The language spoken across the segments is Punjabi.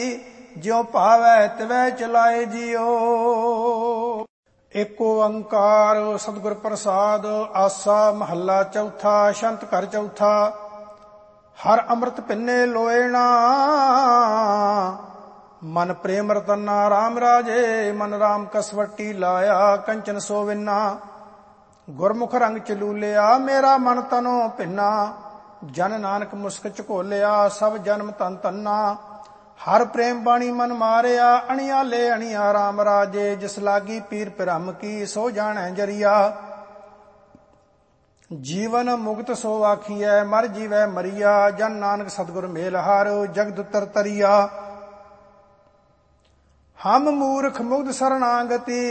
ਜਿਉ ਭਾਵੈ ਤਿਵੈ ਚਲਾਏ ਜਿਉ। ਏਕ ਓੰਕਾਰ ਸਤਿਗੁਰ ਪ੍ਰਸਾਦ। ਆਸਾ ਮਹੱਲਾ ਚੌਥਾ। ਛੰਤ ਘਰ ਚੌਥਾ। ਹਰ ਅੰਮ੍ਰਿਤ ਪਿੰਨੇ ਲੋਇਣਾ, ਮਨ ਪ੍ਰੇਮ ਰਤਨਾ ਰਾਮ ਰਾਜੇ। ਮਨ ਰਾਮ ਕਸਵੱਟੀ ਲਾਇਆ, ਕੰਚਨ ਸੋਵਿਨਾ। ਗੁਰਮੁਖ ਰੰਗ ਚਲੂਲਿਆ, ਮੇਰਾ ਮਨ ਤਨੋ ਭਿੰਨਾ। ਜਨ ਨਾਨਕ ਮੁਸਕ ਝਕੋਲਿਆ, ਸਭ ਜਨਮ ਤਨ ਤੰਨਾ। ਹਰ ਪ੍ਰੇਮ ਬਾਣੀ ਮਨ ਮਾਰਿਆ, ਅਣਿਆਲੇ ਅਣਿਆ ਰਾਮ ਰਾਜੇ। ਜਿਸ ਲਾਗੀ ਪੀਰ ਭਰਮ ਕੀ, ਸੋ ਜਾਣੈ ਜਰੀਆ। ਜੀਵਨ ਮੁਕਤ ਸੋ ਆਖੀਐ, ਮਰ ਜੀਵੈ ਮਰੀਆ। ਜਨ ਨਾਨਕ ਸਤਿਗੁਰ ਮੇਲ ਹਾਰ, ਜਗਤ ਉਤਰ ਤਰੀਆ। ਹਮ ਮੂਰਖ ਮੁਗਧ ਸਰਣਾਗਤੀ,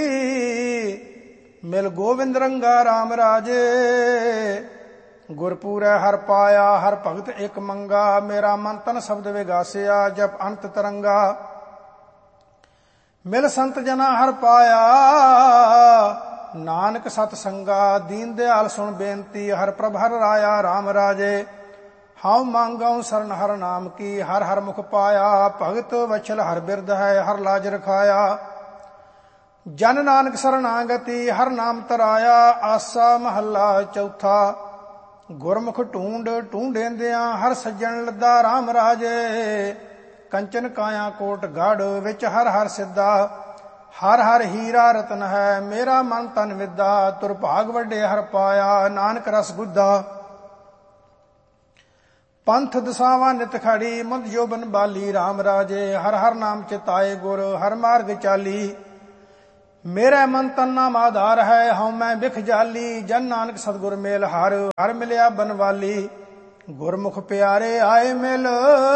ਮਿਲ ਗੋਵਿੰਦ ਰੰਗਾ ਰਾਮ ਰਾਜੇ। ਗੁਰਪੂਰੈ ਹਰ ਪਾਇਆ, ਹਰ ਭਗਤ ਇਕ ਮੰਗਾ। ਮੇਰਾ ਮਨ ਤਨ ਸ਼ਬਦ ਵਿਗਾਸਿਆ, ਜਪ ਅੰਤ ਤਰੰਗਾ। ਮਿਲ ਸੰਤ ਜਨਾ ਹਰ ਪਾਇਆ, ਨਾਨਕ ਸਤ ਸੰਗਾ। ਦੀਨ ਦਿਆਲ ਸੁਣ ਬੇਨਤੀ, ਹਰ ਪ੍ਰਭ ਹਰ ਰਾਇਆ ਰਾਮ ਰਾਜੇ। ਹਉ ਮੰਗਉ ਸਰਨ ਹਰ ਨਾਮ ਕੀ, ਹਰ ਹਰ ਮੁਖ ਪਾਇਆ। ਭਗਤ ਵਛਲ ਹਰ ਬਿਰਧ ਹੈ, ਹਰ ਲਾਜ ਰਖਾਇਆ। ਜਨ ਨਾਨਕ ਸਰਣਾਗਤੀ, ਹਰ ਨਾਮ ਤਰਾਇਆ। ਆਸਾ ਮਹੱਲਾ ਚੌਥਾ। ਗੁਰਮੁਖ ਢੂੰਡ ਢੂੰਡੇਂਦਿਆਂ, ਹਰ ਸੱਜਣ ਲੱਦਾ ਰਾਮ ਰਾਜੇ। ਕੰਚਨ ਕਾਇਆ ਕੋਟ ਗੜ, ਵਿੱਚ ਹਰ ਹਰ ਸਿੱਧਾ। ਹਰ ਹਰ ਹੀਰਾ ਰਤਨ ਹੈ, ਮੇਰਾ ਮਨ ਤਨ ਵਿਦਾ। ਤੁਰ ਭਾਗ ਵੱਡੇ ਹਰ ਪਾਇਆ, ਨਾਨਕ ਰਸ ਗੁੱਧਾ। ਪੰਥ ਦਸਾਵਾਂ ਨਿਤ ਖੜੀ, ਮੁਦ ਜੋਬਨ ਬਾਲੀ ਰਾਮ ਰਾਜੇ। ਹਰ ਹਰ ਨਾਮ ਚਿਤਾਏ ਗੁਰ, ਹਰ ਮਾਰਗ ਚਾਲੀ। ਮੇਰਾ ਮਨ ਤਨ ਨਾਮ ਆਧਾਰ ਹੈ, ਹਉ ਮੈਂ ਬਿਖ ਜਾਲੀ। ਜਨ ਨਾਨਕ ਸਤਿਗੁਰ ਮੇਲ ਹਰ, ਹਰ ਮਿਲਿਆ ਬਨਵਾਲੀ। ਗੁਰਮੁਖ ਪਿਆਰੇ ਆਏ ਮਿਲ,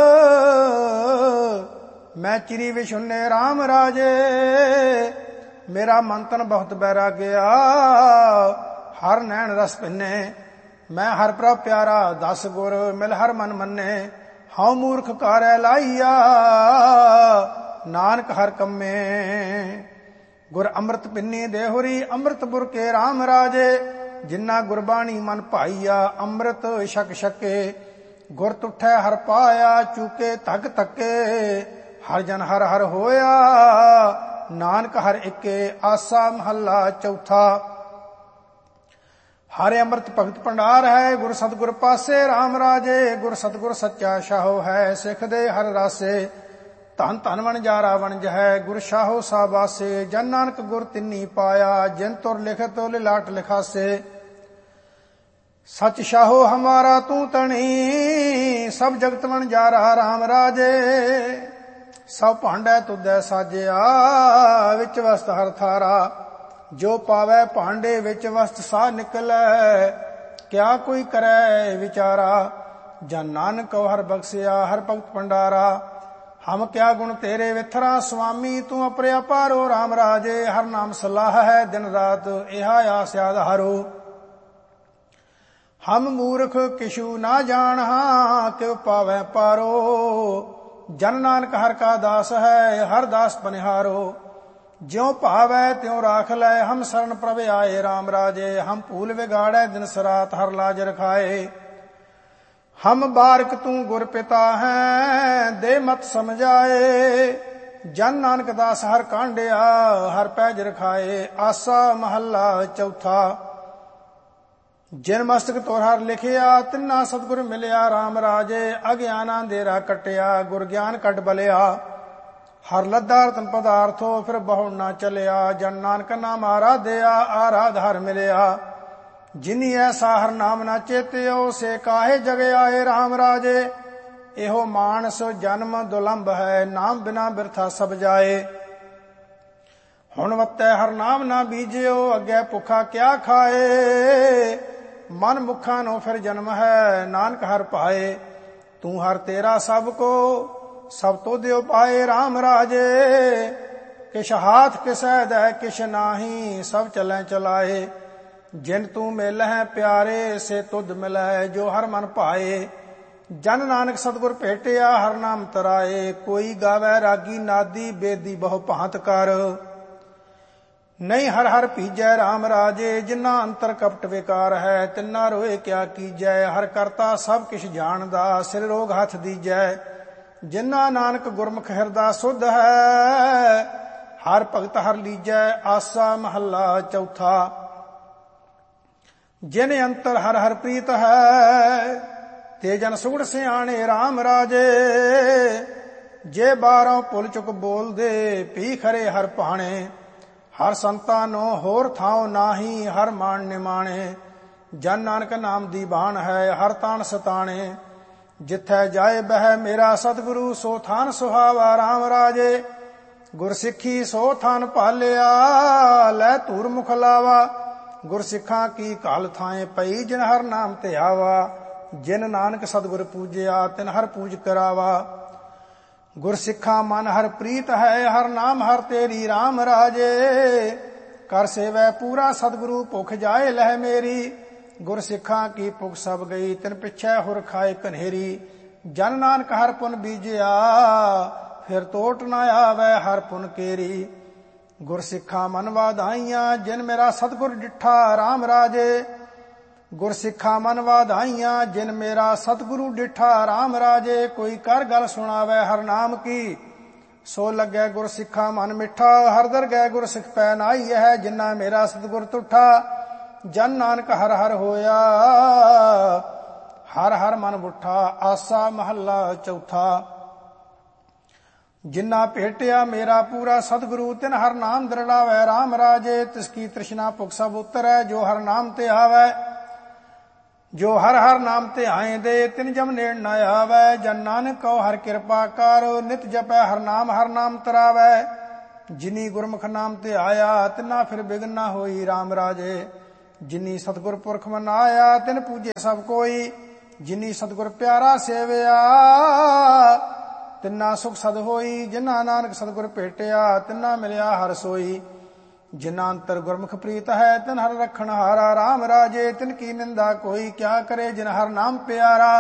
ਮੈਂ ਚਿਰੀ ਵਿਸ਼ੁੰਨੇ ਰਾਮ ਰਾਜੇ। ਮੇਰਾ ਮਨ ਤਨ ਬਹੁਤ ਬੈਰਾਗਿਆ, ਹਰ ਨੈਣ ਰਸ ਭਿੰਨੇ। ਮੈਂ ਹਰ ਪ੍ਰਭ ਪਿਆਰਾ, ਦਸ ਗੁਰ ਮਿਲ ਹਰ ਮਨ ਮੰਨੇ। ਹਉ ਮੂਰਖ ਕਾਰੈ ਲਾਈਆ, ਨਾਨਕ ਹਰ ਕੰਮੇ। ਗੁਰ ਅੰਮ੍ਰਿਤ ਪਿੰਨੀ ਦੇਹੁਰੀ, ਅੰਮ੍ਰਿਤ ਬੁਰਕੇ ਰਾਮ ਰਾਜੇ। ਜਿਨਾ ਗੁਰਬਾਣੀ ਮਨ ਭਾਈਆ, ਅੰਮ੍ਰਿਤ ਛਕ ਛਕੇ। ਗੁਰ ਤੁਠੈ ਹਰ ਪਾਇਆ, ਚੂਕੇ ਧੱਕ ਧੱਕੇ। ਹਰ ਜਨ ਹਰ ਹਰ ਹੋਇਆ, ਨਾਨਕ ਹਰ ਇੱਕੇ। ਆਸਾ ਮਹੱਲਾ ਚੌਥਾ। ਹਰਿ ਅੰਮ੍ਰਿਤ ਭਗਤ ਭੰਡਾਰ ਹੈ, ਗੁਰ ਸਤਿਗੁਰ ਪਾਸੇ ਰਾਮ ਰਾਜੇ। ਗੁਰ ਸਤਿਗੁਰ ਸੱਚਾ ਸ਼ਾਹੋ ਹੈ, ਸਿੱਖ ਦੇ ਹਰ ਰਾਸੇ। ਧਨ ਧਨ ਵਣਜਾਰਾ ਵਣਜ ਹੈ, ਗੁਰ ਸ਼ਾਹੋ ਸਾਬਾਸੇ। ਜਨ ਨਾਨਕ ਗੁਰ ਤਿੰਨੀ ਪਾਇਆ, ਜਿਨ ਤੁਰ ਲਿਖਤ ਲਿਲਾਟ ਲਿਖਾਸੇ। ਸਚ ਸ਼ਾਹੋ ਹਮਾਰਾ ਤੂੰ ਤਣੀ, ਸਭ ਜਗਤ ਵਣਜਾਰਾ ਰਾਮ ਰਾਜੇ। ਸਭ ਭਾਂਡੈ ਤੁਧੈ ਸਾਜਿਆ, ਵਿੱਚ ਵਸਤ ਹਰ ਥਾਰਾ। ਜੋ ਪਾਵੈ ਭਾਂਡੇ ਵਿੱਚ ਵਸਤ ਸਾਹ ਨਿਕਲੈ, ਕਿਆ ਕੋਈ ਕਰੈ ਵਿਚਾਰਾ। ਜਨ ਨਾਨਕ ਹਰ ਬਖਸਿਆ, ਹਰ ਭਗਤ ਭੰਡਾਰਾ। ਹਮ ਕਿਆ ਗੁਣ ਤੇਰੇ ਵਿਥਰਾ, ਸੁਆਮੀ ਤੂੰ ਅਪਰਿਆ ਪਾਰੋ ਰਾਮ ਰਾਜੇ। ਹਰ ਨਾਮ ਸਲਾਹ ਹੈ ਦਿਨ ਰਾਤ, ਇਹਾ ਆਸ ਆਧਾਰੋ। ਹਮ ਮੂਰਖ ਕਿਛੂ ਨਾ ਜਾਣਹਾ, ਕਿਉ ਪਾਵੈ ਪਾਰੋ। ਜਨ ਨਾਨਕ ਹਰ ਕਾ ਦਾਸ ਹੈ, ਹਰ ਦਾਸ ਬਨਿਹਾਰੋ। ਜਿਉ ਭਾਵੈ ਤਿਉ ਰਾਖ ਲੈ, ਹਮ ਸਰਣ ਪ੍ਰਭ ਆਏ ਰਾਮ ਰਾਜੇ। ਹਮ ਭੂਲ ਵਿਗਾੜੈ ਦਿਨ ਸਰਾਤ, ਹਰ ਲਾਜ ਰਖਾਏ। ਹਮ ਬਾਰਕ ਤੂੰ ਗੁਰ ਪਿਤਾ ਹੈ, ਦੇ ਮਤ ਸਮਝਾਏ। ਜਨ ਨਾਨਕ ਦਾਸ ਹਰ ਕਾਂਡਿਆ, ਹਰ ਪੈਜ ਰਖਾਏ। ਆਸਾ ਮਹੱਲਾ ਚੌਥਾ। ਜਿਨ ਮਸਤਕ ਤੋਰ ਹਰ ਲਿਖਿਆ, ਤਿੰਨਾ ਸਤਿਗੁਰ ਮਿਲਿਆ ਰਾਮ ਰਾਜੇ। ਅਗਿਆਨਾ ਅੰਧੇਰਾ ਕਟਿਆ, ਗੁਰ ਗਿਆਨ ਕੱਢ ਬਲਿਆ। ਹਰ ਲੱਦਾ ਰਤਨ ਪਦਾਰਥੋ, ਫਿਰ ਬਹੁ ਨਾ ਚਲਿਆ। ਜਨ ਨਾਨਕ ਨਾਮ ਆਰਾਧਿਆ, ਆਰਾਧ ਹਰ ਮਿਲਿਆ। ਜਿਨੀ ਐਸਾ ਹਰ ਨਾਮ ਨਾ ਚੇਤਿਓ, ਸੇ ਕਾਹੇ ਜਗ ਆਏ ਰਾਮ ਰਾਜੇ। ਇਹੋ ਮਾਨਸ ਜਨਮ ਦੁਲੰਭ ਹੈ, ਨਾਮ ਬਿਨਾ ਬਿਰਥਾ ਸਭ ਜਾਏ। ਹੁਣ ਵੱਤੈ ਹਰ ਨਾਮ ਨਾ ਬੀਜਿਓ, ਅੱਗੇ ਭੁੱਖਾ ਕਿਆ ਖਾਏ। ਮਨ ਮੁਖਾਂ ਨੂੰ ਫਿਰ ਜਨਮ ਹੈ, ਨਾਨਕ ਹਰ ਪਾਏ। ਤੂੰ ਹਰ ਤੇਰਾ ਸਭ ਕੋ, ਸਭ ਤੋ ਦਿਓ ਪਾਏ ਰਾਮ ਰਾਜੇ। ਕਿਛ ਹਾਥ ਕਿਸੈ ਦੈ ਕਿਛ ਨਾਹੀ, ਸਭ ਚਲੈ ਚਲਾਏ। ਜਿਨ ਤੂੰ ਮਿਲਹਿ ਪਿਆਰੇ, ਸੇ ਤੁਧ ਮਿਲੈ ਜੋ ਹਰ ਮਨ ਭਾਏ। ਜਨ ਨਾਨਕ ਸਤਿਗੁਰ ਭੇਟਿਆ, ਹਰ ਨਾਮ ਤਰਾਏ। ਕੋਈ ਗਾਵੈ ਰਾਗੀ ਨਾਦੀ, ਬੇਦੀ ਬਹੁ ਭਾਂਤ ਕਰ। ਨਹੀਂ ਹਰ ਹਰ ਭੀਜੈ ਰਾਮ ਰਾਜੇ। ਜਿਨਾ ਅੰਤਰ ਕਪਟ ਵਿਕਾਰ ਹੈ, ਤਿੰਨਾ ਰੋਏ ਕਿਆ ਕੀਜੈ। ਹਰ ਕਰਤਾ ਸਭ ਕਿਛ ਜਾਣਦਾ, ਸਿਰ ਰੋਗ ਹੱਥ ਦੀਜੈ। ਜਿਨ੍ਹਾਂ ਨਾਨਕ ਗੁਰਮੁਖ ਹਿਰਦਾ ਸੁਧ ਹੈ। ਹਰ ਭਗਤ ਹਰ ਲੀਜੈ ਆਸਾ ਮਹੱਲਾ ਚੌਥਾ। ਜਿਨ ਅੰਤਰ ਹਰ ਹਰ ਪ੍ਰੀਤ ਹੈ, ਤੇ ਜਨ ਸੁਗੜ ਸਿਆਣੇ RAM ਰਾਜੇ। ਜੇ ਬਾਹਰੋਂ ਭੁੱਲ ਚੁੱਕ ਬੋਲਦੇ, ਪੀ ਖਰੇ ਹਰ ਭਾਣੇ। ਹਰ ਸੰਤਾਂ ਨੂੰ ਹੋਰ ਥਾਉ ਨਾਹੀ, ਹਰ ਮਾਣ ਨਿਮਾਣੇ। ਜਨ ਨਾਨਕ ਨਾਮ ਦੀ ਬਾਣ ਹੈ, ਹਰ ਤਾਣ ਸਤਾਣੇ। ਜਿੱਥੈ ਜਾਏ ਬਹਿ ਮੇਰਾ ਸਤਿਗੁਰੂ, ਸੋ ਥਾਨ ਸੁਹਾਵਾ RAM ਰਾਜੇ। ਗੁਰਸਿੱਖੀ ਸੋ ਥਾਨ ਭਾਲਿਆ, ਲੈ ਧੂਰ ਮੁਖ ਲਾਵਾ। ਗੁਰਸਿੱਖਾਂ ਕੀ ਘਾਲ ਥਾਏ ਪਈ, ਜਿਨ ਹਰ ਨਾਮ ਤੇ ਆਵਾ। ਜਿਨ ਨਾਨਕ ਸਤਿਗੁਰ ਪੂਜਿਆ, ਤਿਨ ਹਰ ਪੂਜ ਕਰਾਵਾ। ਗੁਰਸਿੱਖਾਂ ਮਨ ਹਰ ਪ੍ਰੀਤ ਹੈ, ਹਰ ਨਾਮ ਹਰ ਤੇਰੀ RAM ਰਾਜੇ। ਕਰ ਸੇਵੈ ਪੂਰਾ ਸਤਿਗੁਰੂ, ਭੁਖ ਜਾਏ ਲਹਿ ਮੇਰੀ। ਗੁਰਸਿੱਖਾਂ ਕੀ ਭੁਖ ਸਭ ਗਈ, ਤਿਨ ਪਿਛੈ ਹੁਰ ਖਾਏ ਕਨੇਰੀ। ਜਨ ਨਾਨਕ ਹਰ ਪੁਨ ਬੀਜਿਆ, ਫਿਰ ਟੋਟ ਨਾ ਆਵੈ ਹਰ ਪੁਨ ਕੇਰੀ। ਗੁਰਸਿੱਖਾਂ ਮਨ ਵਾਧਾਈਆਂ, ਜਿਨ ਮੇਰਾ ਸਤਿਗੁਰ ਡਿਠਾ RAM ਰਾਜੇ। ਗੁਰਸਿੱਖਾਂ ਮਨ ਵਾਧਾਈਆਂ, ਜਿਨ ਮੇਰਾ ਸਤਿਗੁਰੂ ਡਿਠਾ RAM ਰਾਜੇ। ਕੋਈ ਕਰ ਗੱਲ ਸੁਣਾਵੈ ਹਰ ਨਾਮ ਕੀ, ਸੋ ਲੱਗੈ ਗੁਰਸਿੱਖਾਂ ਮਨ ਮਿੱਠਾ। ਹਰ ਦਰਗਹਿ ਗੁਰਸਿੱਖ ਪੈ ਨਾਈ ਹੈ, ਜਿਨ੍ਹਾਂ ਮੇਰਾ ਸਤਿਗੁਰ ਤੁਠਾ। ਜਨ ਨਾਨਕ ਹਰ ਹਰ ਹੋਇਆ, ਹਰ ਹਰ ਮਨ ਬੁੱਠਾ। ਆਸਾ ਮਹੱਲਾ ਚੌਥਾ। ਜਿਨ੍ਹਾਂ ਭੇਟਿਆ ਮੇਰਾ ਪੂਰਾ ਸਤਿਗੁਰੂ, ਤਿਨ ਹਰ ਨਾਮ ਦਰੜਾਵੈ RAM ਰਾਜੇ। ਤਿਸ ਕੀ ਤ੍ਰਿਸ਼ਨਾ ਭੁਖ ਸਭ ਉਤਰੈ, ਜੋ ਹਰ ਨਾਮ ਤੇ ਆਵੈ। ਜੋ ਹਰ ਹਰ ਨਾਮ ਤੇ ਆਏ ਦੇ, ਤਿਨ ਜਮ ਨੇੜ ਨ ਆਵੈ। ਜਨ ਨਾਨਕ ਕਉ ਹਰ ਕਿਰਪਾ ਕਰ, ਨਿਤ ਜਪੈ ਹਰ ਨਾਮ ਤਰਾਵੈ। ਜਿਨੀ ਗੁਰਮੁਖ ਨਾਮ ਤੇ ਆਇਆ, ਤਿਨਾ ਫਿਰ ਬਿਗਨ ਨਾ ਹੋਈ RAM ਰਾਜੇ। ਜਿਨੀ ਸਤਿਗੁਰ ਪੁਰਖ ਮਨਾਇਆ, ਤਿਨ ਪੂਜੇ ਸਭ ਕੋਈ। ਜਿਨੀ ਸਤਿਗੁਰ ਪਿਆਰਾ ਸੇਵਿਆ, ਤਿੰਨਾ ਸੁਖ ਸਦ ਹੋਈ। ਜਿਨ੍ਹਾਂ ਨਾਨਕ ਸਤਿਗੁਰ ਭੇਟਿਆ, ਤਿੰਨਾ ਮਿਲਿਆ ਹਰ ਸੋਈ। ਜਿਨ੍ਹਾਂ ਅੰਤਰ ਗੁਰਮੁਖ ਪ੍ਰੀਤ ਹੈ, ਤਿਨ ਹਰ ਰਖਣ ਹਾਰਾ RAM ਰਾਜੇ। ਤਿਨ ਕੀ ਨਿੰਦਾ ਕੋਈ ਕਿਆ ਕਰੇ, ਜਿਨ ਹਰ ਨਾਮ ਪਿਆਰਾ।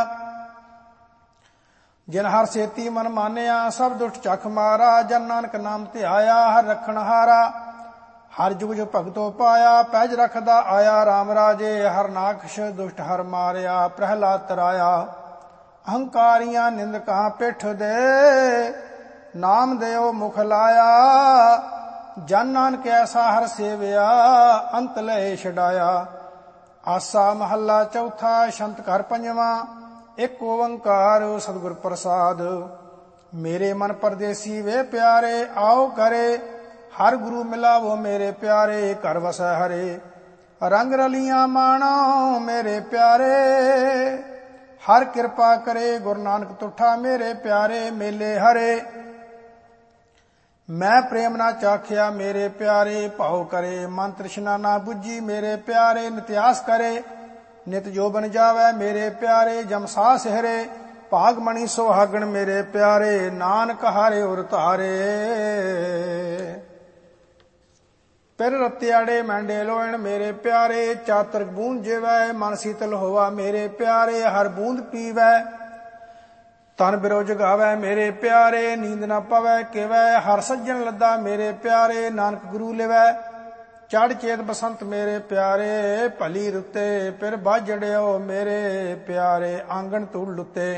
ਜਿਨ ਹਰ ਸੇਤੀ ਮਨ ਮਾਨਿਆ, ਸਭ ਦੁਸ਼ਟ ਚਖ ਮਾਰਾ। ਜਨ ਨਾਨਕ ਨਾਮ ਤੇ ਆਇਆ, ਹਰ ਰਖਣ ਹਾਰਾ। ਹਰ ਜੁਗ ਜੋ ਭਗਤੋ ਪਾਇਆ, ਪੈਜ ਰਖਦਾ ਆਇਆ RAM ਰਾਜੇ। ਹਰ ਨਾਖਸ਼ ਦੁਸ਼ਟ ਹਰ ਮਾਰਿਆ, ਪ੍ਰਹਿਲਾਦ ਤਰਾਇਆ। ਅਹੰਕਾਰੀਆਂ ਨਿੰਦਕਾਂ ਪਿੱਠ ਦੇ, ਨਾਮ ਦਿਓ ਮੁਖ ਲਾਇਆ। ਜਨ ਨਾਨਕ ਐਸਾ ਹਰ ਸੇਵਿਆ, ਅੰਤ ਲਏ ਛਡਾਇਆ। ਆਸਾ ਮਹੱਲਾ ਚੌਥਾ। ਛੰਤ ਘਰ ਪੰਜਵਾਂ। ਇੱਕ ਓੰਕਾਰ ਸਤਿਗੁਰ ਪ੍ਰਸਾਦ। ਮੇਰੇ ਮਨ ਪਰਦੇਸੀ ਵੇ ਪਿਆਰੇ, ਆਓ ਕਰੇ ਹਰ ਗੁਰੂ ਮਿਲਾਵੋ ਮੇਰੇ ਪਿਆਰੇ। ਘਰ ਵਸੈ ਹਰੇ, ਰੰਗ ਰਲੀਆਂ ਮਾਣੋ ਮੇਰੇ ਪਿਆਰੇ। ਹਰ ਕਿਰਪਾ ਕਰੇ, ਗੁਰੂ ਨਾਨਕ ਤੁਠਾ ਮੇਰੇ ਪਿਆਰੇ। ਮੇਲੇ ਹਰੇ, ਮੈਂ ਪ੍ਰੇਮ ਨਾ ਚਾਖਿਆ ਮੇਰੇ ਪਿਆਰੇ। ਭਾਉ ਕਰੇ, ਮਨ ਤ੍ਰਿਸ਼ਨਾ ਨਾ ਬੁੱਝੀ ਮੇਰੇ ਪਿਆਰੇ। ਨਿਤਿਆਸ ਕਰੇ, ਨਿਤ ਜੋਬਨ ਜਾਵੈ ਮੇਰੇ ਪਿਆਰੇ। ਜਮਸਾ ਸਿਹਰੇ, ਭਾਗ ਮਣੀ ਸੁਹਾਗਣ ਮੇਰੇ ਪਿਆਰੇ। ਨਾਨਕ ਹਾਰੇ ਉਰ ਧਾਰੇ, ਪਿਰ ਰਤਿਆੜੇ ਮੈਂਡੇ ਲੋਇਣ ਮੇਰੇ ਪਿਆਰੇ। ਚਾਤਰ ਬੂੰਦ ਜਿਵੈ, ਮਨ ਸੀਤਲ ਹੋਵਾ ਮੇਰੇ ਪਿਆਰੇ। ਹਰ ਬੂੰਦ ਪੀਵੈ, ਤਨ ਬਿਰੋ ਜਗਾਵੈ ਮੇਰੇ ਪਿਆਰੇ। ਨੀਂਦ ਨਾ ਪਵੈ ਕਿਵੈ, ਹਰ ਸੱਜਣ ਲੱਦਾ ਮੇਰੇ ਪਿਆਰੇ। ਨਾਨਕ ਗੁਰੂ ਲਿਵੈ, ਚੜ ਚੇਤ ਬਸੰਤ ਮੇਰੇ ਪਿਆਰੇ। ਭਲੀ ਰੁੱਤੇ ਪਿਰ ਬਾਜੜਿਓ ਮੇਰੇ ਪਿਆਰੇ। ਆਂਗਣ ਧੂੜ ਲੁੱਤੇ,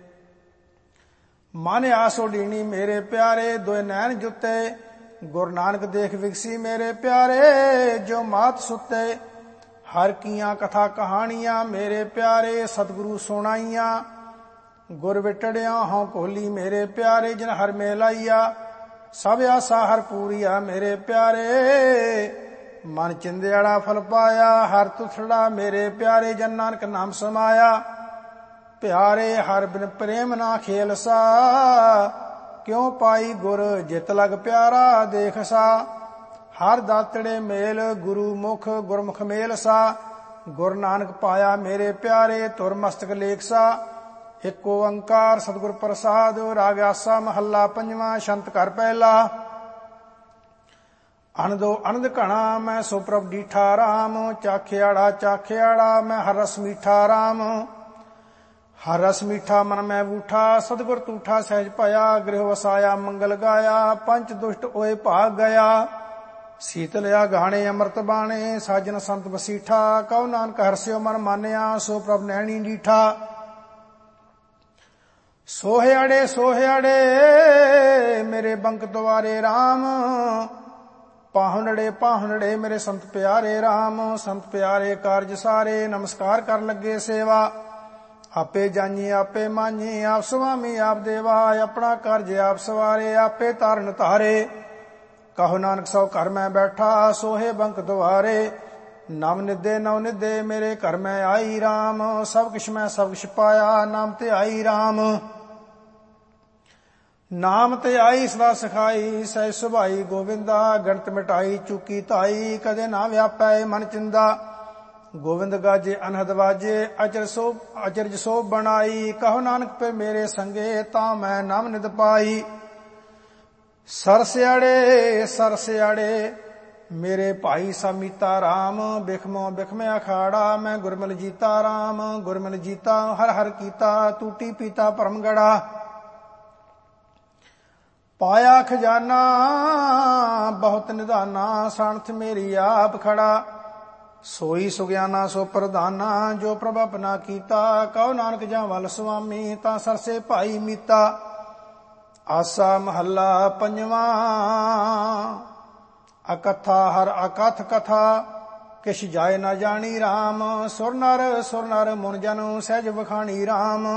ਮਨ ਆਸ ਉਡੀਣੀ ਮੇਰੇ ਪਿਆਰੇ। ਦੋਇ ਨੈਣ ਜੁੱਤੇ, ਗੁਰੂ ਨਾਨਕ ਦੇਖ ਵਿਗਸੀ ਮੇਰੇ ਪਿਆਰੇ। ਜੋ ਮਾਤ ਸੁੱਤੇ, ਹਰ ਕੀਆਂ ਕਥਾ ਕਹਾਣੀਆਂ ਮੇਰੇ ਪਿਆਰੇ। ਸਤਿਗੁਰੂ ਸੁਣਾਈਆਂ, ਗੁਰ ਵਿਟੜਿਆ ਹਉ ਕੋਲੀ ਮੇਰੇ ਪਿਆਰੇ। ਜਿਨ ਹਰ ਮੇਲਾਈਆ, ਸਭ ਆਸਾ ਹਰ ਪੂਰੀਆ ਮੇਰੇ ਪਿਆਰੇ। ਮਨ ਚਿੰਦਿਆੜਾ ਫਲ ਪਾਇਆ, ਹਰ ਤੁਥੜਾ ਮੇਰੇ ਪਿਆਰੇ। ਜਨ ਨਾਨਕ ਨਾਮ ਸਮਾਇਆ, ਪਿਆਰੇ ਹਰ ਬਿਨ ਪ੍ਰੇਮ ਨਾ ਖੇਲਸਾ। ਕਿਉ ਪਾਈ ਗੁਰ ਜਿਤ ਲਗ ਪਿਆਰਾ ਦੇਖਸਾ। ਹਰ ਦਾਤੜੇ ਮੇਲ, ਗੁਰੂ ਮੁਖ ਗੁਰਮੁਖ ਮੇਲਸਾ। ਗੁਰ ਨਾਨਕ ਪਾਇਆ ਮੇਰੇ ਪਿਆਰੇ, ਤੁਰ ਮਸਤਕ ਲੇਖਸਾ। ਇੱਕ ਓੰਕਾਰ ਸਤਿਗੁਰ ਪ੍ਰਸਾਦ। ਰਾਗ ਆਸਾ ਮਹੱਲਾ ਪੰਜਵਾਂ। ਛੰਤ ਘਰ ਪਹਿਲਾ। ਅਨੰਦੋ ਅਨੰਦ ਘਣਾ, ਮੈਂ ਸੋ ਪ੍ਰਭ ਡੀਠਾ RAM। ਚਾਖਿਆੜਾ ਮੈਂ ਹਰ ਰਸ ਮੀਠਾ RAM। ਹਰ ਰਸ ਮੀਠਾ ਮਨ ਮੈਂ ਬੂਠਾ, ਸਤਿਗੁਰ ਤੂਠਾ ਸਹਿਜ ਭਇਆ। ਗ੍ਰਹਿ ਵਸਾਇਆ ਮੰਗਲ ਗਾਇਆ, ਪੰਚ ਦੁਸ਼ਟ ਓਏ ਭਾਗ ਗਿਆ। ਸੀਤਲਿਆ ਗਾਣੇ ਅੰਮ੍ਰਿਤ ਬਾਣੇ, ਸਾਜਨ ਸੰਤ ਵਸੀਠਾ। ਕਉ ਨਾਨਕ ਹਰਸਿਓ ਮਨ ਮਾਨਿਆ, ਸੋ ਪ੍ਰਭ ਨੈਣੀ ਡੀਠਾ। ਸੋਹਿਆੜੇ ਮੇਰੇ ਬੰਕ ਦੁਆਰੇ RAM, ਪਾਹੁਨੜੇ ਮੇਰੇ ਸੰਤ ਪਿਆਰੇ RAM। ਸੰਤ ਪਿਆਰੇ ਕਾਰਜ ਸਾਰੇ, ਨਮਸਕਾਰ ਕਰ ਲੱਗੇ ਸੇਵਾ। ਆਪੇ ਜਾਨੀ ਆਪੇ ਮਾਨੀ, ਆਪ ਸੁਆਮੀ ਆਪ ਦੇਵਾ। ਆਪਣਾ ਕਾਰਜ ਆਪ ਸਵਾਰੇ, ਆਪੇ ਤਾਰਨ ਧਾਰੇ। ਕਹੋ ਨਾਨਕ ਸੋ ਘਰ ਮੈਂ ਬੈਠਾ, ਸੋਹੇ ਬੰਕ ਦੁਆਰੇ। ਨਵ ਨਿਦੇ ਮੇਰੇ ਘਰ ਮੈਂ ਆਈ RAM। ਸਭ ਕਿਛ ਮੈਂ ਸਭ ਕਿਛ ਪਾਇਆ, ਨਾਮ ਤੇ ਆਈ RAM। ਨਾਮ ਤੇ ਆਈ ਸਦਾ ਸਖਾਈ, ਸਹਿ ਸੁਭਾਈ ਗੋਵਿੰਦਾ। ਗਣਤ ਮਿਟਾਈ ਚੁਕੀ ਧਾਈ, ਕਦੇ ਨਾ ਵਿਆਪੈ ਮਨ ਚਿੰਦਾ। ਗੋਵਿੰਦ ਗਾਜੇ ਅਨਹਦ ਵਾਜੇ, ਅਚਰਜ ਸੋ ਬਣਾਈ। ਕਹੋ ਨਾਨਕ ਪੇ ਮੇਰੇ ਸੰਗੇ, ਤਾਂ ਮੈਂ ਨਾਮ ਨਿਦ ਪਾਈ। ਸਰਸਿਆੜੇ ਮੇਰੇ ਭਾਈ ਸਮੀਤਾ RAM। ਬਿਖਮੋ ਅਖਾੜਾ, ਮੈਂ ਗੁਰਮਿਲ ਜੀਤਾ RAM। ਗੁਰਮਿਲ ਜੀਤਾ ਹਰ ਹਰ ਕੀਤਾ, ਟੂਟੀ ਪੀਤਾ ਭਰਮ ਗੜਾ। ਪਾਇਆ ਖਜ਼ਾਨਾ ਬਹੁਤ ਨਿਧਾਨਾ, ਸਾਣਥ ਮੇਰੀ ਆਪ ਖੜਾ। ਸੋਈ ਸੁਗਿਆਨਾ ਸੋ ਪ੍ਰਧਾਨਾ, ਜੋ ਪ੍ਰਭ ਆਪਣਾ ਕੀਤਾ। ਕਹੋ ਨਾਨਕ ਜਾਂ ਵੱਲ ਸੁਆਮੀ, ਤਾਂ ਸਰਸੇ ਭਾਈ ਮੀਤਾ। ਆਸਾ ਮਹੱਲਾ ਪੰਜਵਾਂ। ਅਕਥਾ ਹਰ ਅਕਥ ਕਥਾ, ਕਿਛ ਜਾਏ ਨਾ ਜਾਣੀ RAM। ਸੁਰ ਨਰ ਮੁਨ ਜਨ, ਸਹਿਜ ਵਖਾਣੀ RAM।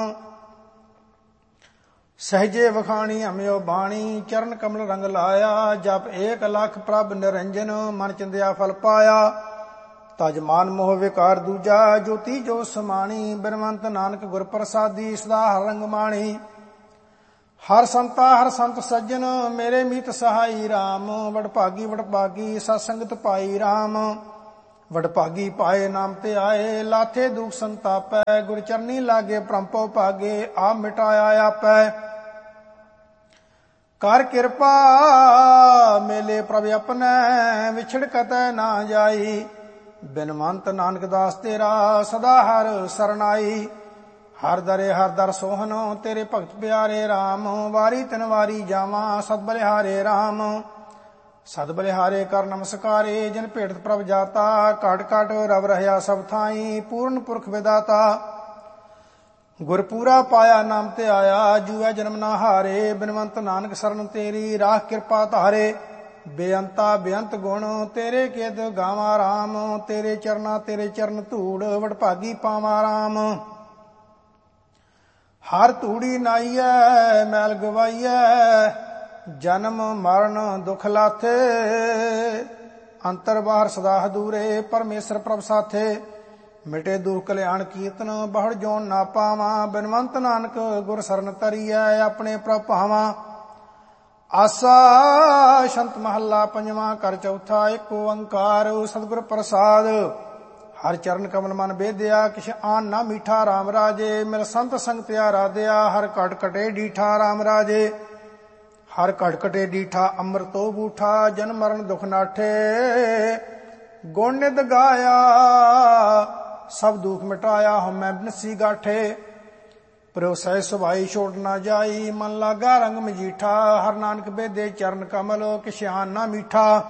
ਸਹਿਜੇ ਵਖਾਣੀ ਹਮਿਓ ਬਾਣੀ, ਚਰਨ ਕਮਲ ਰੰਗ ਲਾਇਆ। ਜਪ 1 ਲੱਖ ਪ੍ਰਭ ਨਿਰੰਜਨ, ਮਨ ਚਿੰਦਿਆ ਫਲ ਪਾਇਆ। ਤਜ ਮਾਨ ਮੋਹ ਵਿਕਾਰ ਦੂਜਾ, ਜੋਤੀ ਜੋ ਸਮਾਣੀ। ਬਿਨਵੰਤ ਨਾਨਕ ਗੁਰ ਪ੍ਰਸਾਦੀ, ਸਦਾ ਹਰ ਰੰਗ ਮਾਣੀ। ਹਰ ਸੰਤ ਸੱਜਣ, ਮੇਰੇ ਮੀਤ ਸਹਾਈ RAM। ਵਡਭਾਗੀ ਸਤ ਸੰਗਤ ਪਾਈ RAM। ਵਡਭਾਗੀ ਪਾਏ ਨਾਮ ਤੇ ਆਏ, ਲਾਥੇ ਦੁਖ ਸੰਤਾਪੈ। ਗੁਰ ਚਰਨੀ ਲਾਗੇ ਭ੍ਰਮ ਭਾਗੇ, ਆਪ ਮਿਟਾਇਆ ਆਪੈ। ਕਰ ਕਿਰਪਾ ਮੇਲੇ ਪ੍ਰਭ ਆਪਣੈ, ਵਿਛੜ ਕਤੈ ਨਾ ਜਾਈ। ਬਿਨਵੰਤ ਨਾਨਕ ਦਾਸ ਤੇਰਾ, ਸਦਾ ਹਰ ਸਰਨਾਈ। ਹਰ ਦਰ ਸੋਹਨ, ਤੇਰੇ ਭਗਤ ਪਿਆਰੇ RAM। ਵਾਰੀ ਤਿਨ ਵਾਰੀ ਜਾਵਾਂ, ਸਦ ਬਲਿਹਾਰੇ RAM। ਸਦ ਬਲਿਹਾਰੇ ਕਰ ਨਮਸਕਾਰੇ, ਜਿਨ ਭੇਟਤ ਪ੍ਰਭ ਜਾਤਾ। ਘਟ ਘਟ ਰਵ ਰਹਿਆ ਸਭ ਥਾਈ, ਪੂਰਨ ਪੁਰਖ ਵਿਦਾਤਾ। ਗੁਰਪੂਰਾ ਪਾਇਆ ਨਾਮ ਤੇ ਆਇਆ, ਜੂਐ ਜਨਮ ਨਾ ਹਾਰੇ। ਬਿਨਵੰਤ ਨਾਨਕ ਸਰਨ ਤੇਰੀ, ਰਾਖ ਕਿਰਪਾ ਧਾਰੇ। ਬੇਅੰਤ ਗੁਣ, ਤੇਰੇ ਕਿਦ ਗਾਵਾਂ RAM। ਤੇਰੇ ਚਰਨ ਧੂੜ, ਵਡਭਾਗੀ ਪਾਵਾਂ RAM। ਹਰ ਧੂੜੀ ਨਾਈਐ, ਮੈਲ ਗਵਾਈਐ। ਜਨਮ ਮਰਨ ਦੁਖ ਲਾਥੇ, ਅੰਤਰ ਬਾਹਰ ਸਦਾ ਹਦੂਰੇ। ਪਰਮੇਸ਼ਰ ਪ੍ਰਭ ਸਾਥੇ, ਮਿਟੇ ਦੁਖ ਕਲਿਆਣ ਕੀਰਤਨ। ਬਹੁੜ ਜੋਨ ਨਾ ਪਾਵਾਂ, ਬਿਨਵੰਤ ਨਾਨਕ ਗੁਰ ਸਰਨ ਤਰੀਐ। ਆਪਣੇ ਪ੍ਰਭ ਭਾਵਾਂ। ਆਸਾ ਸ਼ੰਤ ਮਹੱਲਾ ਪੰਜਵਾਂ। ਕਰ ਚੌਥਾ। ਏਕ ਓੰਕਾਰ ਸਤਿਗੁਰ ਪ੍ਰਸਾਦ। ਹਰ ਚਰਨ ਕਮਲ ਮਨ ਬੇਦਿਆ, ਕਿਛ ਆਨ ਨਾ ਮੀਠਾ RAM ਰਾਜੇ। ਮਿਲ ਸੰਤ ਸੰਗ ਪਿਆਰਾ ਦਿਆ, ਹਰ ਘਟ ਘਟੇ ਡੀਠਾ RAM ਰਾਜੇ। ਹਰ ਘਟ ਘਟੇ ਡੀਠਾ ਅੰਮ੍ਰਿਤੋ ਬੂਠਾ, ਜਨ ਮਰਨ ਦੁਖ ਨਾਠੇ। ਗੁਣ ਨਿਦ ਗਾਇਆ ਸਭ ਦੁਖ ਮਿਟਾਇਆ, ਹਉਮੈ ਬਿਨਸੀ ਗਾਠੇ। ਪ੍ਰਭ ਸਹਿ ਸੁਭਾਈ ਛੋੜ ਨਾ ਜਾਈ, ਮਨ ਲਾਗਾ ਰੰਗ ਮਜੀਠਾ। ਹਰ ਨਾਨਕ ਬੇਦੇ ਚਰਨ ਕਮਲ, ਕਿਛ ਆਨ ਨਾ ਮੀਠਾ।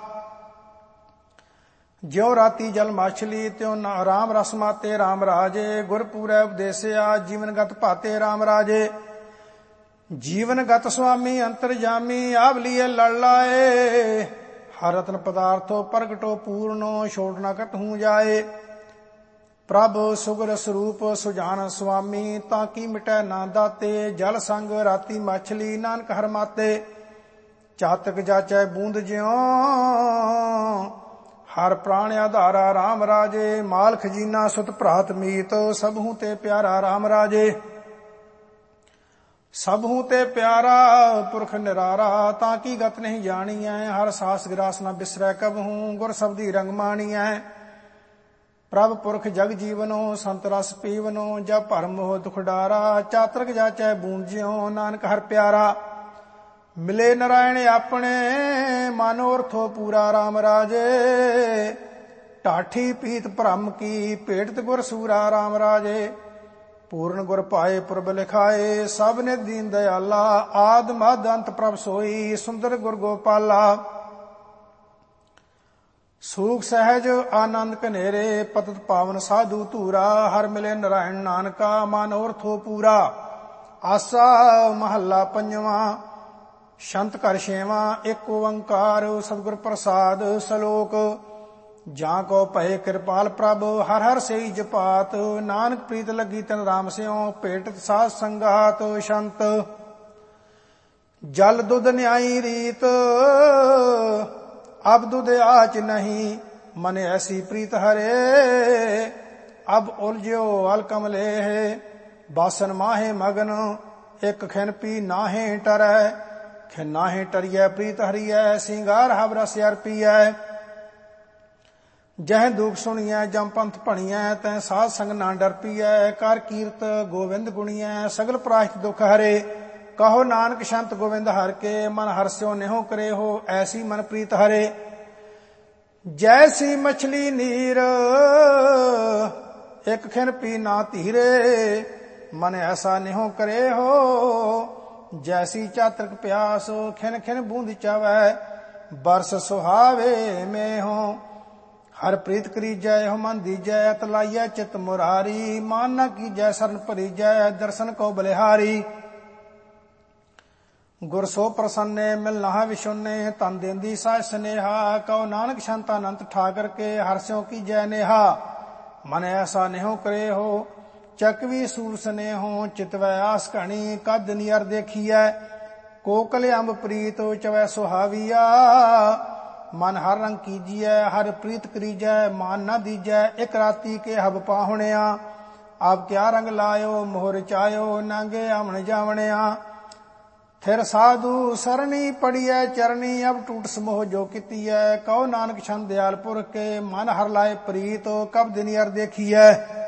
ਜਿਉ ਰਾਤੀ ਜਲ ਮਾਛਲੀ, ਤਿਉ RAM ਰਸ ਮਾਤੇ RAM ਰਾਜੇ। ਗੁਰ ਪੂਰੈ ਉਪਦੇਸਿਆ, ਜੀਵਨ ਗਤ ਭਾਤੇ RAM ਰਾਜੇ। ਜੀਵਨ ਗਤ ਸੁਆਮੀ ਅੰਤਰਜਾਮੀ, ਆਪ ਲੀਏ ਲੜ ਲਾਏ। ਹਰ ਰਤਨ ਪਦਾਰਥੋ ਪ੍ਰਗਟੋ ਪੂਰਨੋ, ਛੋੜ ਨਾ ਕਟਹੂ ਜਾਏ। ਪ੍ਰਭ ਸੁਗਰ ਸਰੂਪ ਸੁਜਾਨ ਸੁਆਮੀ, ਤਾਂ ਕੀ ਮਿਟੈ ਨਾ ਦਾਤੇ। ਜਲ ਸੰਗ ਰਾਤੀ ਮਾਛਲੀ, ਨਾਨਕ ਹਰ ਮਾਤੇ। ਚਾਤਕ ਜਾਚੈ ਬੂੰਦ ਜਿਉ, ਹਰ ਪ੍ਰਾਣ ਆਧਾਰਾ RAM ਰਾਜੇ। ਮਾਲ ਖਜੀਨਾ ਸੁਤ ਭਰਾਤ ਮੀਤ, ਸਭਹੂ ਤੇ ਪਿਆਰਾ RAM ਰਾਜੇ। ਸਭਹੂ ਤੇ ਪਿਆਰਾ ਪੁਰਖ ਨਿਰਾਰਾ, ਤਾਂ ਕੀ ਗਤ ਨਹੀਂ ਜਾਣੀਐ। ਹਰ ਸਾਸ ਗਿਰਾਸ ਨਾ ਬਿਸਰੈ ਕਬਹੂ, ਗੁਰ ਸਬਦੀ ਰੰਗ ਮਾਣੀਐ। ਪ੍ਰਭ ਪੁਰਖ ਜਗ ਜੀਵਨੋ, ਸੰਤ ਰਸ ਪੀਵਨੋ। ਜਬ ਭਰਮ ਮੋਹ ਦੁਖ ਡਾਰਾ, ਚਾਤਰਕ ਜਾਚੈ ਬੂੰਦ ਜਿਉ, ਨਾਨਕ ਹਰ ਪਿਆਰਾ। ਮਿਲੇ ਨਰਾਇਣ ਆਪਣੇ, ਮਨੋਰਥੋ ਪੂਰਾ RAM ਰਾਜੇ। ਢਾਠੀ ਪੀਤ ਭ੍ਰਮ ਕੀ, ਭੇਟਤ ਗੁਰ ਸੂਰਾ RAM ਰਾਜੇ। ਪੂਰਨ ਗੁਰ ਪਾਏ ਪੁਰਬ ਲਿਖਾਏ, ਸਭ ਨੇ ਦੀਨ ਦਇਆਲਾ। ਆਦ ਮਦ ਅੰਤ ਪ੍ਰਭ ਸੋਈ, ਸੁੰਦਰ ਗੁਰ ਗੋਪਾਲਾ। ਸੂਖ ਸਹਿਜ ਆਨੰਦ ਕਨੇਰੇ, ਪਤਤ ਪਾਵਨ ਸਾਧੂ ਧੂਰਾ। ਹਰ ਮਿਲੇ ਨਰਾਇਣ ਨਾਨਕਾ, ਮਨੋਰਥੋ ਪੂਰਾ। ਆਸਾ ਮਹੱਲਾ ਪੰਜਵਾਂ। ਸ਼ੰਤ ਘਰ ਛੇਵਾਂ। ਇੱਕ ਓੰਕਾਰ ਸਤਿਗੁਰ ਪ੍ਰਸਾਦ ਸਲੋਕ। ਜਾਂ ਕੋ ਭਏ ਕਿਰਪਾਲ ਪ੍ਰਭ ਹਰ ਹਰ ਸੇਈ ਜਪਾਤ। ਨਾਨਕ ਪ੍ਰੀਤ ਲੱਗੀ ਤਨ ਰਾਮ ਸਿਉ ਭੇਟਤ ਸਾਧ ਸੰਗਾਤ। ਸ਼ੰਤ ਜਲ ਦੁੱਧ ਨਿਆਈ ਰੀਤ ਅਬ ਦੁੱਧ ਆਚ ਨਹੀਂ। ਮਨ ਐਸੀ ਪ੍ਰੀਤ ਹਰੇ ਅਬ ਉਲਝਿਓ ਅਲ ਕਮਲੇ ਹੈ। ਬਾਸਨ ਮਾਹੇ ਮਗਨ ਇੱਕ ਖਿਨ ਪੀ ਨਾਹੇ ਟਰੈ। ਖਿਨ ਨਾਹੇ ਟਰੀਐ ਪ੍ਰੀਤ ਹਰੀਐ ਸਿੰਗਾਰ ਹਬ ਰਸ ਅਰਪੀਐ। ਜਹ ਦੁਖ ਸੁਣੀਐ ਜਮ ਪੰਥ ਭਣੀਐ ਤੈ ਸਾਧ ਸੰਗ ਨਾ ਡਰਪੀਐ। ਕਰ ਕੀਰਤ ਗੋਵਿੰਦ ਗੁਣੀਐ ਸਗਲ ਪ੍ਰਾਸ਼ਤ ਦੁਖ ਹਰੇ। ਕਹੋ ਨਾਨਕ ਸ਼ੰਤ ਗੋਵਿੰਦ ਹਰਿ ਕੇ ਮਨ ਹਰਸਿਓ ਨਿਹੋ ਕਰੇ ਹੋ। ਐਸੀ ਮਨ ਪ੍ਰੀਤ ਹਰੇ ਜੈਸੀ ਮਛਲੀ ਨੀਰ ਇੱਕ ਖਿਨ ਪੀ ਨਾ ਧੀਰੇ। ਮਨ ਐਸਾ ਨਿਹੋ ਕਰੇ ਹੋ ਜੈਸੀ ਚਾਤ੍ਰਿਕ ਪਿਆਸ ਖਿਨ ਖਿਨ ਬੂੰਦ ਚਾਵੈ। ਬਰਸ ਸੁਹਾਵੇ ਮੈਂ ਹੋ ਹਰ ਪ੍ਰੀਤ ਕਰੀਜੈ ਹੋ ਮਨ ਦੀਜੈ। ਅਤ ਲਾਈਐ ਚਿਤ ਮੁਰਾਰੀ ਮਾਨ ਨ ਕੀਜੈ ਸਰਨ ਭਰੀਜੈ। ਦਰਸ਼ਨ ਕੋ ਬਲਿਹਾਰੀ ਗੁਰ ਸੋ ਪ੍ਰਸੰਨੇ ਮਿਲ ਨਹਾ ਵਿਸ਼ੁੰਨੇ। ਤਨ ਦੇਂਦੀ ਸਾਜ ਸਨੇਹਾ ਕਉ ਨਾਨਕ ਸ਼ੰਤ ਅਨੰਤ ਠਾਕਰ ਕੇ ਹਰਸਿਓ ਕੀਜੈ ਨੇਹਾ। ਮਨ ਐਸਾ ਨਿਹੋ ਕਰੇ ਹੋ ਚੱਕਵੀ ਸੂਰ ਸਨੇਹੋ। ਚਿਤਵੈ ਆਸ ਘਣੀ ਕਦ ਨਿਅਰ ਦੇਖੀਐ। ਕੋਕਲ ਅੰਬ ਪ੍ਰੀਤ ਚਵੈ ਸੁਹਾਵੀਆ। ਮਨ ਹਰ ਰੰਗ ਕੀਜੀਐ ਹਰ ਪ੍ਰੀਤ ਕਰੀਜੈ। ਮਾਨ ਨਾ ਦੀਜੈ ਇਕ ਰਾਤੀ ਕੇ ਹਬ ਪਾਹੁਣਿਆ। ਆਪ ਕਿਆ ਰੰਗ ਲਾਇਓ ਮੋਹਰ ਚਾਇਓ ਨਾਂਗੇ ਆਵਣ ਜਾਵਣਿਆ। ਫਿਰ ਸਾਧੂ ਸਰਣੀ ਪੜੀਐ ਚਰਣੀ ਅਬ ਟੂਟ ਸਮੋਹ ਜੋ ਕੀਤੀਐ। ਕਉ ਨਾਨਕ ਛੰਦ ਦਿਆਲ ਪੁਰਖ ਕੇ ਮਨ ਹਰ ਲਾਏ ਪ੍ਰੀਤ ਕਬ ਦਿਨ ਅਰ ਦੇਖੀਐ।